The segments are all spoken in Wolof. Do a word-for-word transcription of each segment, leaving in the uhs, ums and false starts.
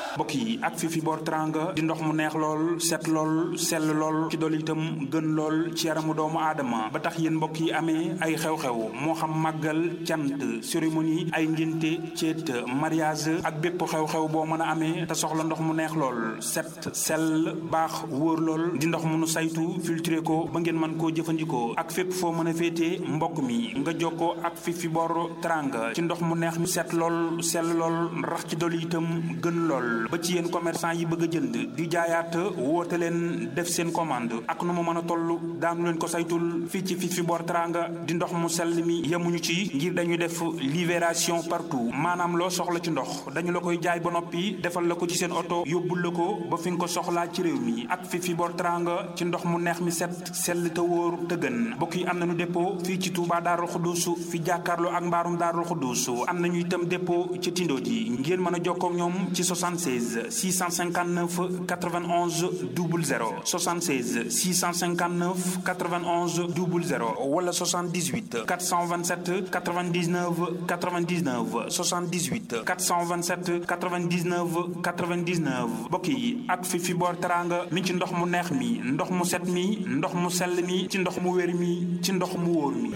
mbokk yi ak fi fi boor teranga di ndox mu neex lool set lool sell lool ci dool itam gën lool ci yaramu doomu aadama ba tax yéen mbokk yi amee ay xew-xew moo xam màggal cant cérémonie ay ngénte ceet mariage ak bépp xew-xew boo mën a amee te soxla ndox mu neex lool set sell baax wóor lool di ndox mu nu saytu filtré ko ba ngeen mën koo jëfandikoo ak fépp foo mën a féetee mbokk mi nga jokkoo ak fi fi boor teranga ci ndox mu neex mi set lool sell lool rax ci dool itam gën lool ba ci yéen commerçant yi bëgg a jënd di jaayaat woote leen def seen commande ak nu mu mën a toll daanu leen ko saytul fii ci fi fi boor teranga di ndox mu sell mi yemuñu ci ngir dañuy def libération partout maanaam loo soxla ci ndox dañu la koy jaay ba noppi defal la ko ci seen oto yóbbul la ko ba fi nga ko soxlaa ci réew mi ak fi fi boor teranga ci ndox mu neex mi set sell te wóor te gën mbokk yi am nañu dépôt fii ci Touba Darou Khoudousou fi jàkkaarloo ak mbaarum Darou Khoudousou am nañu itam dépôt ci Tindo ji ngeen mën a jokkoo ak ñoom ci soixante-seize six cent cinquante-neuf quatre-vingt-onze zéro zéro soixante-seize six cent cinquante-neuf quatre-vingt-onze zéro zéro wala soixante-dix-huit quatre cent vingt-sept quatre-vingt-dix-neuf quatre-vingt-dix-neuf soixante-dix-huit quatre cent vingt-sept quatre-vingt-dix-neuf quatre-vingt-dix-neuf mbokk yi ak fi fi boor teranga mi ci ndox mu neex mi ndox mu set mi ndox mu sell mi ci ndox mu wér mi ci ndox mu wóor mi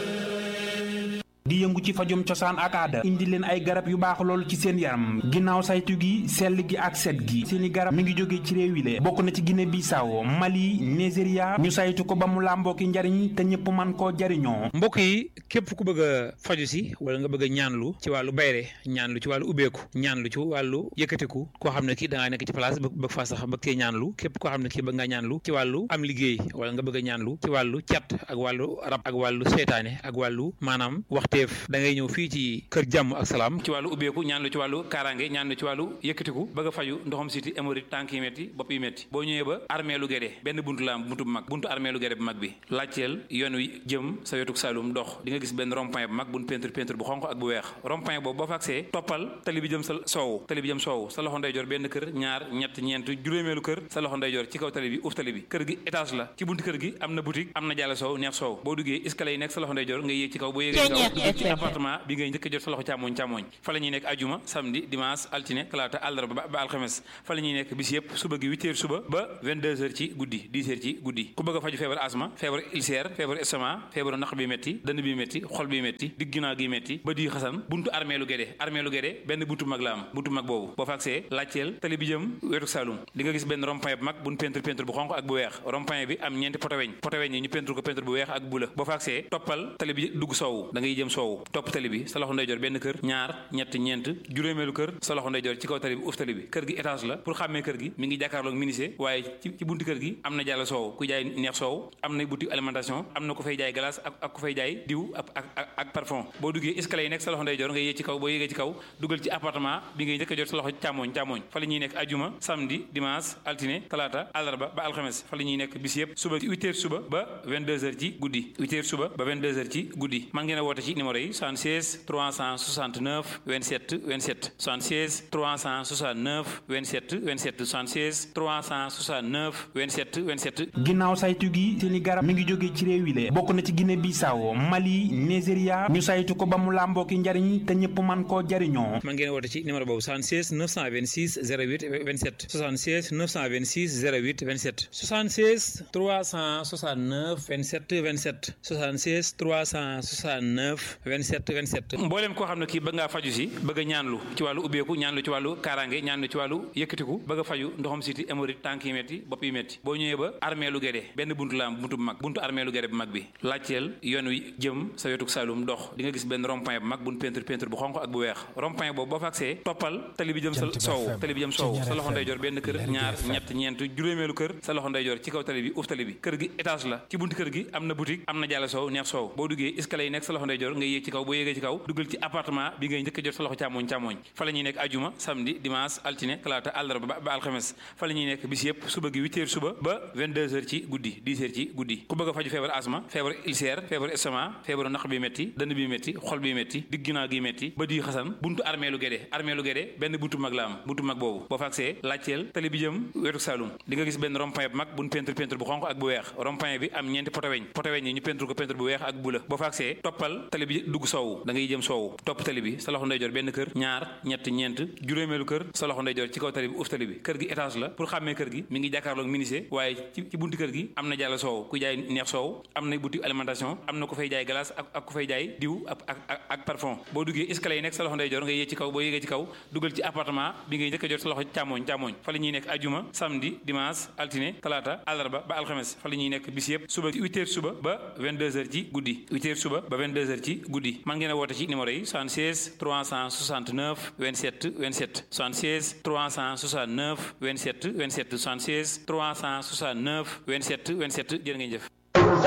di yëngu ci fajum cosaan ak aada indi leen ay garab yu baax lool ci seen yaram ginnaaw saytu gi sell gi ak set gi seeni garab mi ngi jóge ci réew yi le bokk na ci Guinée Bissau Mali Nigeria ñu saytu ko ba mu làmboo ki njariñ te ñëpp man koo jariñoo mbokk yi képp ku bëgg a faju si wala nga bëgg a ñaanlu ci wàllu bayre ñaanlu ci wàllu ubbeeku ñaanlu ci wàllu yëkkatiku koo xam ne kii da ngaa nekk ci place bëgg faa sax bëgg cee ñaanlu képp koo xam ne kii bëgg nga ñaanlu ci wàllu am liggéey wala nga bëgg a ñaanlu ci wàllu cat ak wàllu rab ak wàllu seytaane ak wàllu maanaam wax da ngay ñëw fii ci kër jàmm ak salaam ci wàllu ubbeeku ñaan lu ci wàllu kaaraange ñaan lu ci wàllu yëkkatiku bëgg a faju ndoxam siti hémorroïde tànk yi métti bopp yi métti boo ñëwee ba armée lu Guédé benn buntu la am buntu bu mag buntu armée lu Guédé bu mag bi laajteel yoon wi jëm sa wetuk Saloum dox di nga gis benn rond-point bu mag buñ peinture peinture bu xonq ak bu weex rond-point boobu boo fa agsee toppal tali bi jëm sa soowu tali bi jëm soowu sa loxo ndeyjoor benn kër ñaar ñett ñeent juróomeelu kër sa loxo ndeyjoor ci kaw tali bi uuf tali bi kër gi étage la ci buntu kër gi am na boutique am na jàll soow neex soow boo duggee escalier yi nekk sa loxo ndeyjoor nga yéeg ci kaw boo yéegee ci kaw ci appartement bi ngay njëkk jot sa loxo càmmoñ càmmoñ fa la ñuy nekk ajuma samedi dimanche altine talaata àllarba ba alxames fa la ñuy nekk bis yëpp suba gi huit heures suba ba vingt-deux heures ci guddi dix heures ci guddi ku bëgg a faju feebar asma feebar ulcère feebar estomac feebaru naq bi métti dënn bi métti xol bi métti digg ginnaaw gi métti ba di xasan buntu armée lu Guédé armée lu Guédé benn buntu mag la am buntu mag boobu boo fa agsee laajteel tali bi jëm wetu Saloum di nga gis benn rond-point bu mag buñ peinture peinture bu xonq ak bu weex rond-point bi am ñeenti poto weñ poto weñ yi ñu peinture ko peinture bu weex ak bu la boo fa agsee toppal tali bi dugg soowu da ngay jëm soowu topp tali bi sa loxo ndeyjoor benn kër ñaar ñett ñeent juróomeelu kër sa loxo ndeyjoor ci kaw tali bi uuf tali bi kër gi étage la pour xàmmee kër gi mi ngi jàkkaarloog ministère waaye ci ci buntu kër gi am na jàll soow ku jaay neex soow am na boutique alimentation am na ku fay jaay glace ak ak ku fay jaay diw ak ak ak parfum boo duggee escalier yi nekk sa loxo ndeyjoor nga yéeg ci kaw boo yéegee ci kaw dugal ci appartement bi ngay njëkk a jot sa loxo càmmoñ càmmoñ fa la ñuy nekk ajuma samedi dimanche altine talaata àllarba ba alxames fa la ñuy nekk bis yëpp suba ci huit heures suba ba vingt-deux heures ci guddi huit heures suba ba vingt-deux heures ci guddi man ngeen a woote ci numéro yi soixante-seize trois cent soixante-neuf vingt-sept vingt-sept soixante-seize trois cent soixante-neuf vingt-sept vingt-sept soixante-seize trois cent soixante-neuf vingt-sept vingt-sept ginnaaw saytu gi seeni garab mi ngi jóge ci réew yi le bokk na ci Guinée Bissau Mali Nigeria ñu saytu ko ba mu làmboo ki njariñ te ñëpp man koo jariñoo man ngeen woote ci numéro boobu soixante-seize neuf cent vingt-six zéro huit vingt-sept soixante-seize neuf cent vingt-six zéro huit vingt-sept soixante-seize trois cent soixante-neuf vingt-sept vingt-sept soixante-seize trois cent soixante-neuf vingt-sept vingt-sept mboolem koo xam ne kii bëgg ngaa faju si bëgg a ñaanlu ci wàllu ubbeeku ñaanlu ci wàllu kaaraange ñaanlu ci wàllu yëkkatiku bëgg a faju ndoxam siti hémorroïde tànk yi métti bopp yi métti boo ñëwee ba armée lu Guédé benn buntu la am buntu bu mag buntu armée lu Guédé bu mag bi laajteel yoon wi jëm sa wetuk Saloum dox di nga gis benn rond-point bu mag buñ peinture peinture bu xonq ak bu weex rond-point boobu boo fa agsee toppal tali bi jëm sa soowu tali bi jëm soowu sa loxo ndeyjoor benn kër ñaar ñett ñeent juróomeelu kër sa loxo ndeyjoor ci kaw tali bi uuf tali bi kër gi étage la ci buntu kër gi am na boutique am na jàll soow neex soow boo duggee escalier yi nekk sa loxo ndeyjoor nga yéeg ci kaw boo yéegee ci kaw dugal ci appartement bi ngay njëkk a jot sa loxo càmmoñ càmmoñ fa la ñuy nekk ajuma samedi dimanche altine talaata àllarba ba alxames fa la ñuy nekk bis yëpp suba gi huit heures suba ba vingt-deux heures ci guddi dix heures ci guddi ku bëgg a faju feebar asma feebar ulcère feebar estomac feebaru naq bi métti dënn bi métti xol bi métti digg ginnaaw gi métti ba di xasan buntu armée lu Guédé armée lu Guédé benn buntu mag la am buntu mag boobu boo fa agsee laajteel tali bi jëm wetu Saloum di nga gis benn rond-point bu mag buñ peinture peinture bu xonq ak bu weex rond-point bi am ñeenti poto weñ poto weñ yi ñu peinture ko peinture bu weex ak bu la boo fa agsee toppal tali bi bi dugg soowu da ngay jëm soowu topp tali bi sa loxo ndeyjoor benn kër ñaar ñett ñeent juróomeelu kër sa loxo ndeyjoor ci kaw tali bi uf tali bi kër gi étage la pour xàmmee kër gi mi ngi jàkkaarloog ministère waaye ci ci bunti kër gi am na jàll soow ku jaay neex soow am na boutique alimentation am na ku fay jaay glace ak ak ku fay jaay diw ak ak ak parfum boo duggee escalier yi nekk sa loxo ndeyjoor nga yéeg ci kaw boo yéegee ci kaw dugal ci appartement bi ngay njëkk a jot sa loxo càmmoñ càmmoñ fa la ñuy nekk ajuma samedi dimanche altine talaata àllarba ba alxames fa la ñuy nekk bis yëpp suba huit heures suba ba vingt-deux heures ci guddi huit heures suba ba vingt-deux heures ci guddi man ngeen a woote ci numéro yi soixante-seize trois cent soixante-neuf vingt-sept vingt-sept soixante-seize trois cent soixante-neuf vingt-sept vingt-sept soixante-seize trois cent soixante-neuf vingt-sept vingt-sept jërë ngeen jëf